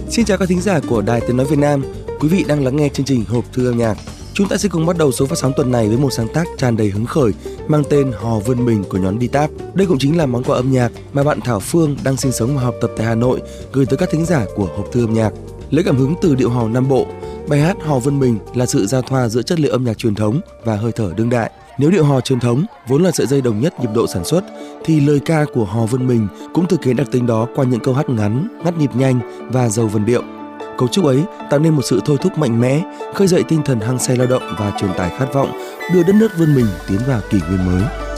Xin chào các thính giả của Đài Tiếng nói Việt Nam. Quý vị đang lắng nghe chương trình Hộp thư âm nhạc. Chúng ta sẽ cùng bắt đầu số phát sóng tuần này với một sáng tác tràn đầy hứng khởi mang tên Hò Vươn Mình của nhóm Đi Táp. Đây cũng chính là món quà âm nhạc mà bạn Thảo Phương đang sinh sống và học tập tại Hà Nội gửi tới các thính giả của Hộp thư âm nhạc. Lấy cảm hứng từ điệu hò Nam Bộ, bài hát Hò Vươn Mình là sự giao thoa giữa chất liệu âm nhạc truyền thống và hơi thở đương đại. Nếu điệu hò truyền thống vốn là sợi dây đồng nhất nhịp độ sản xuất, thì lời ca của Hò Vươn Mình cũng thực hiện đặc tính đó qua những câu hát ngắn, ngắt nhịp nhanh và giàu vần điệu. Cấu trúc ấy tạo nên một sự thôi thúc mạnh mẽ, khơi dậy tinh thần hăng say lao động và truyền tải khát vọng đưa đất nước vươn mình tiến vào kỷ nguyên mới.